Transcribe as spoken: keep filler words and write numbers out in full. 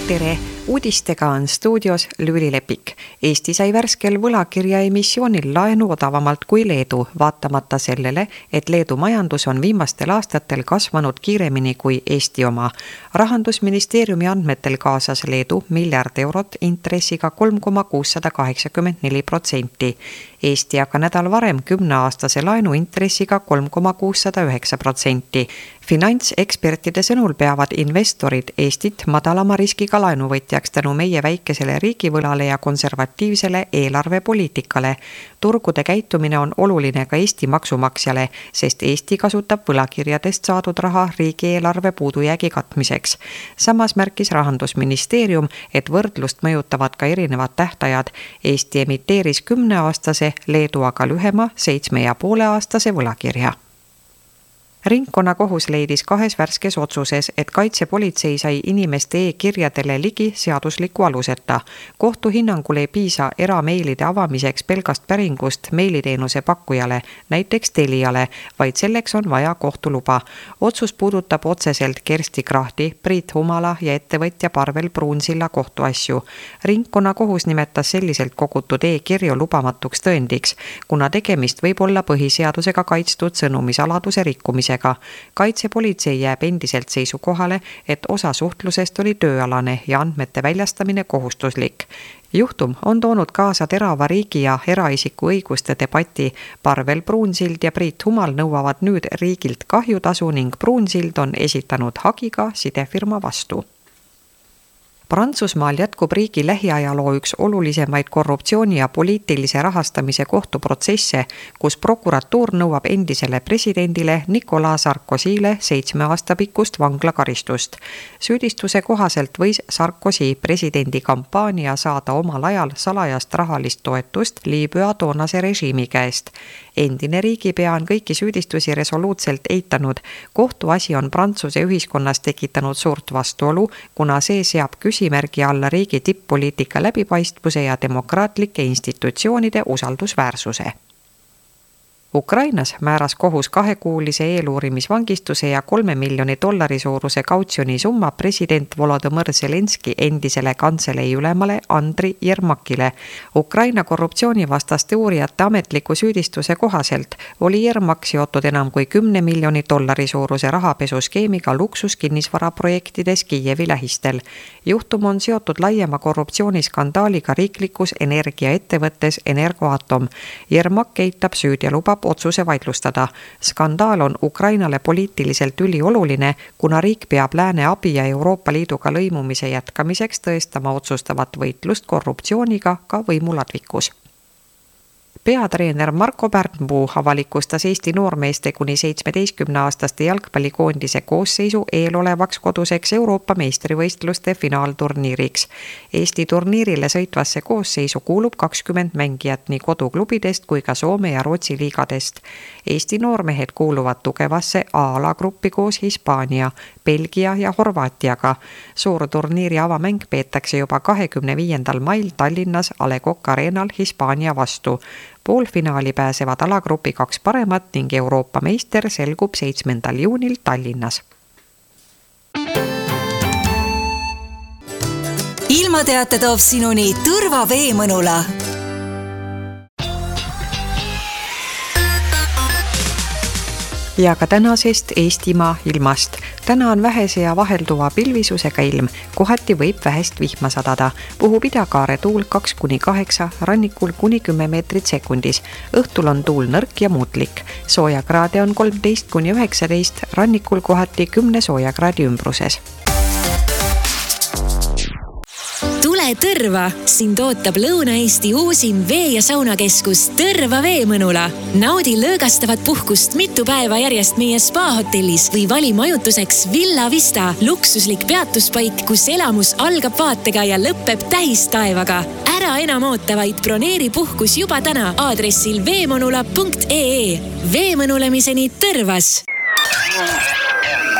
Tere! Uudistega on stuudios Lüüli Lepik. Eesti sai värskel võlakirja emissioonil laenu odavamalt kui Leedu, vaatamata sellele, et Leedu majandus on viimastel aastatel kasvanud kiiremini kui Eesti oma. Rahandusministeeriumi andmetel kaasas Leedu miljard eurot intressiga kolm koma kuussadaakaheksakümmend neli protsenti. Eesti aga nädal varem kümneaastase laenu intressiga kolm koma kuussadaüheksa protsenti. Finantsekspertide sõnul peavad investorid Eestit madalama riskiga laenuvõtjaks tänu meie väikesele riigivõlale ja konservatiivsele eelarvepoliitikale. Turgude käitumine on oluline ka Eesti maksumaksjale, sest Eesti kasutab võlakirjadest saadud raha riigieelarve puudujäägi katmiseks. Samas märkis Rahandusministeerium, et võrdlust mõjutavad ka erinevad tähtajad. Eesti emiteeris kümneaastase, Leedu aga lühema seitsme ja poole aastase võlakirja. Ringkonnakohus leidis kahes värskes otsuses, et kaitsepolitsei sai inimeste e-kirjadele ligi seadusliku aluseta. Kohtu hinnangul ei piisa erameilide avamiseks pelgast päringust meiliteenuse pakkujale, näiteks Teliale, vaid selleks on vaja kohtuluba. Otsus puudutab otseselt Kersti Krahti, Priit Humala ja ettevõtja Parvel Pruunsilla kohtuasju. Ringkonnakohus nimetas selliselt kogutud e-kirju lubamatuks tõendiks, kuna tegemist võib olla põhiseadusega kaitstud sõnumisaladuse rikkumisega. Kaitsepolitsei jääb endiselt seisukohale, et osa suhtlusest oli tööalane ja andmete väljastamine kohustuslik. Juhtum on toonud kaasa terava riigi ja eraisiku õiguste debati. Parvel Pruunsild ja Priit Humal nõuavad nüüd riigilt kahjutasu ning Pruunsild on esitanud hagiga sidefirma vastu. Prantsusmaal jätkub riigi lähiajaloo üks olulisemaid korruptsiooni ja poliitilise rahastamise kohtuprotsesse, kus prokuratuur nõuab endisele presidendile Nicolas Sarkozyle seitsme aasta pikkust vanglakaristust. Süüdistuse kohaselt võis Sarkozy presidendi kampaania saada omal ajal salajast rahalist toetust Liibüa toonase režiimi käest. Endine riigipea on kõiki süüdistusi resoluutselt eitanud. Kohtuasi on Prantsuse ühiskonnas tekitanud suurt vastuolu, kuna see seab küsimärgi alla riigi tipp-poliitika läbipaistvuse ja demokraatlike institutsioonide usaldusväärsuse. Ukrainas määras kohus kahekuulise eeluurimisvangistuse ja kolme miljoni dollari suuruse kautsjoni summa president Volodõmõr Zelenski endisele kantselei ülemale Andri Jermakile. Ukraina korruptsioonivastaste uurijate ametliku süüdistuse kohaselt oli Jermak seotud enam kui kümne miljoni dollari suuruse rahapesuskeemiga luksuskinnisvaraprojektides Kiievi lähistel. Juhtum on seotud laiema korruptsiooniskandaaliga riiklikus energiaettevõttes Energoatom. Jermak eitab süüd ja lubab otsuse vaidlustada. Skandaal on Ukrainale poliitiliselt ülioluline, kuna riik peab lääne abi ja Euroopa Liiduga lõimumise jätkamiseks tõestama otsustavat võitlust korruptsiooniga ka võimuladvikus. Peatreener Marko Pärnpuu avalikustas Eesti noormeeste kuni seitsmeteistkümneaastaste jalgpallikoondise koosseisu eelolevaks koduseks Euroopa meistrivõistluste finaalturniiriks. Eesti turniirile sõitvasse koosseisu kuulub kakskümmend mängijat nii koduklubidest kui ka Soome ja Rootsi liigadest. Eesti noormehed kuuluvad tugevasse A-alagruppi koos Hispaania, Belgia ja Horvaatiaga. Suur turniiri avamäng peetakse juba kahekümne viiendal mail Tallinnas A Le Coq Arenal Hispaania vastu. Poolfinaali pääsevad alagrupi kaks paremat ning Euroopa meister selgub seitsmendal juunil Tallinnas. Ilmateate toob sinuni Tõrva veemõnula. Ja ka tänasest Eestimaa ilmast. Täna on vähese ja vahelduva pilvisusega ilm, kohati võib vähest vihma sadada. Puhub idakaare tuul kaks kuni kaheksa, rannikul kuni kümme meetrit sekundis. Õhtul on tuul nõrk ja muutlik. Soojakraade on kolmteist kuni üheksateist, rannikul kohati kümne soojakraadi ümbruses. Tule Tõrva! Sind ootab Lõuna-Eesti uusim vee- ja saunakeskus Tõrva veemõnula. Naudi lõõgastavat puhkust mitu päeva järjest meie spa-hotellis või vali majutuseks Villa Vista, luksuslik peatuspaik, kus elamus algab vaatega ja lõpeb tähistaevaga. Ära enam oota, vaid broneeri puhkus juba täna aadressil veemõnula punkt ee. Veemõnulemiseni Tõrvas!